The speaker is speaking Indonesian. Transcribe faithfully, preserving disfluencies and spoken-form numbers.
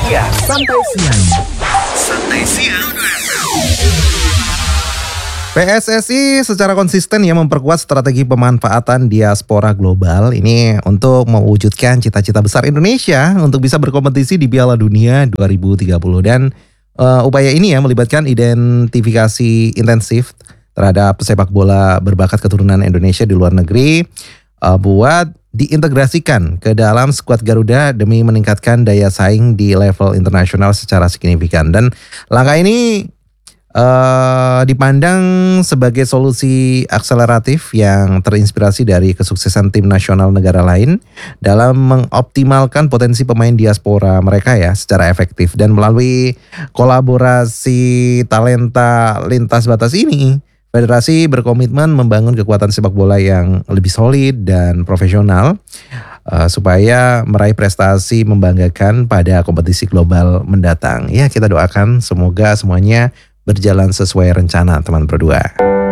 siang. Santai siang. Santai siang. P S S I secara konsisten ya memperkuat strategi pemanfaatan diaspora global ini untuk mewujudkan cita-cita besar Indonesia untuk bisa berkompetisi di Piala Dunia dua ribu tiga puluh dan uh, upaya ini ya melibatkan identifikasi intensif terhadap sepak bola berbakat keturunan Indonesia di luar negeri uh, buat diintegrasikan ke dalam skuad Garuda demi meningkatkan daya saing di level internasional secara signifikan. Dan langkah ini Uh, dipandang sebagai solusi akseleratif yang terinspirasi dari kesuksesan tim nasional negara lain dalam mengoptimalkan potensi pemain diaspora mereka ya secara efektif. Dan melalui kolaborasi talenta lintas batas ini, federasi berkomitmen membangun kekuatan sepak bola yang lebih solid dan profesional uh, supaya meraih prestasi membanggakan pada kompetisi global mendatang. Ya, kita doakan semoga semuanya berjalan sesuai rencana teman berdua.